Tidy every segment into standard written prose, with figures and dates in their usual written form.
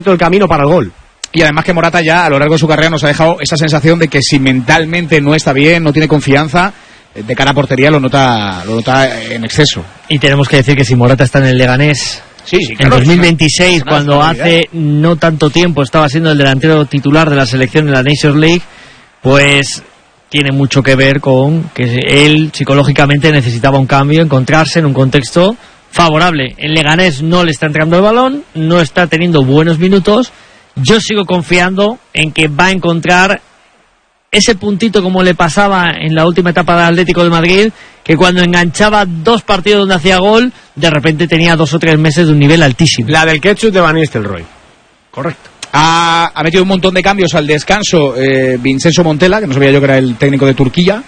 el camino para el gol. Y además que Morata ya a lo largo de su carrera nos ha dejado esa sensación de que si mentalmente no está bien, no tiene confianza, de cara a portería lo nota en exceso. Y tenemos que decir que si Morata está en el Leganés, sí, en 2026, cuando hace no tanto tiempo estaba siendo el delantero titular de la selección en la Nations League, pues tiene mucho que ver con que él psicológicamente necesitaba un cambio, encontrarse en un contexto favorable. El Leganés no le está entrando el balón, no está teniendo buenos minutos. Yo sigo confiando en que va a encontrar ese puntito como le pasaba en la última etapa del Atlético de Madrid, que cuando enganchaba 2 partidos donde hacía gol, de repente tenía 2 o 3 meses de un nivel altísimo. La del ketchup de Van Nistelrooy. Correcto. Ha metido un montón de cambios al descanso Vincenzo Montella, que no sabía yo que era el técnico de Turquía.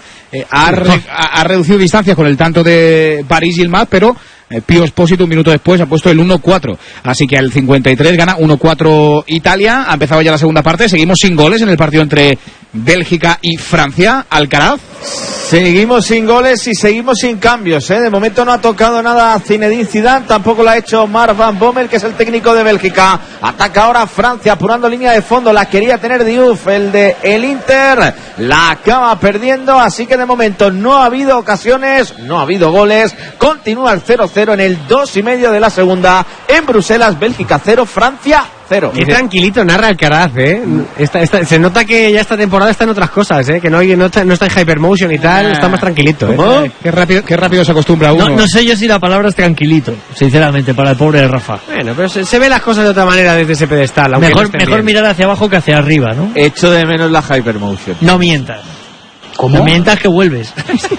Ha reducido distancias con el tanto de Paris Gilmaz, pero Pío Espósito un minuto después ha puesto el 1-4. Así que al 53 gana 1-4 Italia. Ha empezado ya la segunda parte. Seguimos sin goles en el partido entre Bélgica y Francia. Alcaraz. Seguimos sin goles y seguimos sin cambios, ¿eh? De momento no ha tocado nada Zinedine Zidane, tampoco lo ha hecho Mark Van Bommel, que es el técnico de Bélgica. Ataca ahora Francia, apurando línea de fondo, la quería tener Diouf, el de el Inter, la acaba perdiendo, así que de momento no ha habido ocasiones, no ha habido goles, continúa el 0-0 en el 2,5 de la segunda, en Bruselas, Bélgica 0, Francia 0. Qué tranquilito narra Alcaraz, se nota que ya esta temporada está en otras cosas, que no está en Hypermotion y tal, está más tranquilito. Qué rápido se acostumbra uno. No sé yo si la palabra es tranquilito, sinceramente, para el pobre Rafa. Bueno, pero se ve las cosas de otra manera desde ese pedestal. Mejor mirar hacia abajo que hacia arriba, ¿no? Echo de menos la Hypermotion. No mientas. ¿Cómo? No mientas que vuelves.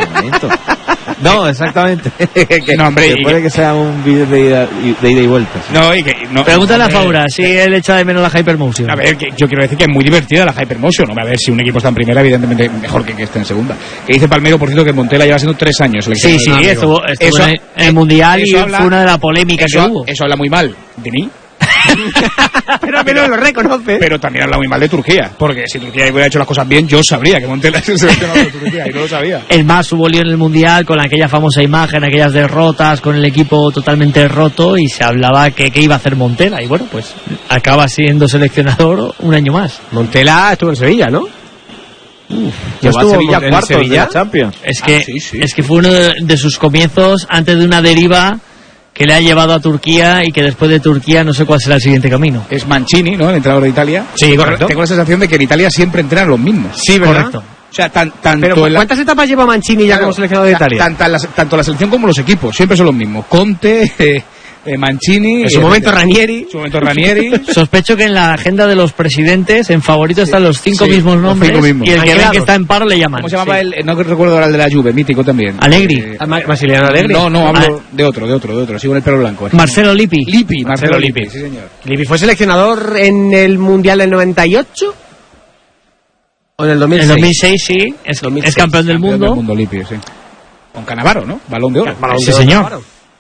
No, exactamente. No, hombre, que puede que sea un vídeo de ida y vuelta. ¿Sí? Pregúntale a Faura si él echa de menos la Hypermotion. A ver, yo quiero decir que es muy divertida la Hypermotion. A ver, si un equipo está en primera, evidentemente mejor que esté en segunda. Que dice Palmero, por cierto, que Montella lleva siendo 3 años. Sí, estuvo en el Mundial y fue una de las polémicas que hubo. Eso habla muy mal de mí. Pero al menos lo reconoce. Pero también habla muy mal de Turquía, porque si Turquía hubiera hecho las cosas bien, yo sabría que Montella es el seleccionador de Turquía y no lo sabía. El más hubo lío en el Mundial con aquella famosa imagen, aquellas derrotas, con el equipo totalmente roto, y se hablaba que iba a hacer Montella, y bueno, pues acaba siendo seleccionador un año más. Montella estuvo en Sevilla, ¿no? Llevó a Sevilla cuartos de Sevilla la Champions. Es que fue uno de sus comienzos antes de una deriva que le ha llevado a Turquía, y que después de Turquía no sé cuál será el siguiente camino. Es Mancini, ¿no? El entrenador de Italia. Sí, correcto. Tengo la sensación de que en Italia siempre entrenan los mismos. Sí, ¿verdad? Correcto. O sea, Pero ¿cuántas etapas lleva Mancini ya como seleccionador de Italia? Tanto la selección como los equipos, siempre son los mismos. Conte, Mancini, en su momento Ranieri. Sospecho que en la agenda de los presidentes en favorito están los 5 mismos nombres, y el que ven que está en paro le llaman. ¿Cómo se llamaba el? No recuerdo ahora el de la Juve, mítico también. Alegri. Massimiliano Allegri. No, hablo de otro, sigo en el pelo blanco. Marcelo Lippi. Marcelo Lippi, sí señor. Lippi fue seleccionador en el Mundial del 98. ¿O en el 2006? En el 2006 sí, es campeón del mundo. Lippi, sí. Con Cannavaro, ¿no? Balón de oro. Sí, señor.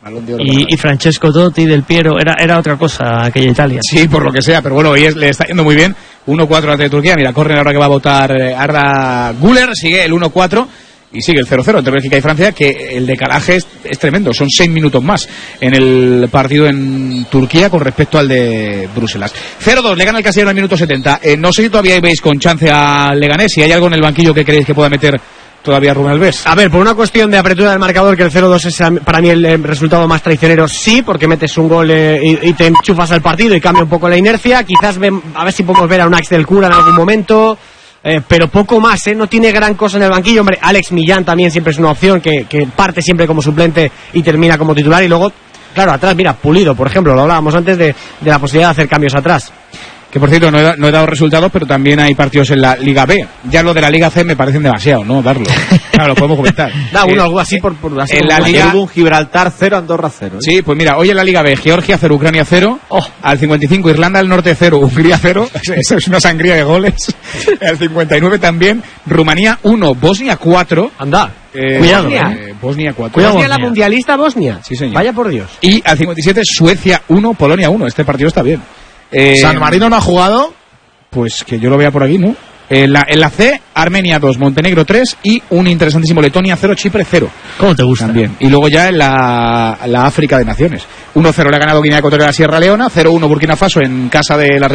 Y Francesco Totti, Del Piero, era otra cosa aquella Italia. Sí, por lo que sea, pero bueno, hoy le está yendo muy bien. 1-4 ante Turquía. Mira, corren ahora que va a votar Arda Güler. Sigue el 1-4 y sigue el 0-0 entre Bélgica y Francia, que el decalaje es tremendo. Son 6 minutos más en el partido en Turquía con respecto al de Bruselas. 0-2, le gana el Casillero al minuto 70. No sé si todavía veis con chance a Leganés, si hay algo en el banquillo que creéis que pueda meter todavía Rubén Alves. A ver, por una cuestión de apertura del marcador, que el 0-2 es para mí el resultado más traicionero, sí, porque metes un gol y te enchufas al partido y cambia un poco la inercia. Quizás a ver si podemos ver a un Axel Cura en algún momento, pero poco más, no tiene gran cosa en el banquillo. Hombre, Alex Millán también siempre es una opción, que parte siempre como suplente y termina como titular. Y luego, claro, atrás, mira, Pulido, por ejemplo, lo hablábamos antes de la posibilidad de hacer cambios atrás. Que por cierto, no he dado resultados, pero también hay partidos en la Liga B. Ya lo de la Liga C me parecen demasiado, ¿no? Darlo. Claro, lo podemos comentar. Algo así por así. En la Liga hubo un Gibraltar 0, Andorra 0. Sí, pues mira, hoy en la Liga B, Georgia 0, Ucrania 0. Al 55, Irlanda del Norte 0, Hungría 0. Eso es una sangría de goles. Al 59 también, Rumanía 1, Bosnia 4. Anda. Cuidado, Bosnia 4. Cuidado, Bosnia, la mundialista Bosnia. Sí, señor. Vaya por Dios. Y al 57, Suecia 1, Polonia 1. Este partido está bien. ¿San Marino no ha jugado? Pues que yo lo vea por aquí, ¿no? En la C, Armenia 2, Montenegro 3 y un interesantísimo Letonia 0, Chipre 0. ¿Cómo te gusta? También. Y luego ya en la África de Naciones. 1-0 le ha ganado Guinea Ecuatorial a Sierra Leona, 0-1 Burkina Faso en casa de la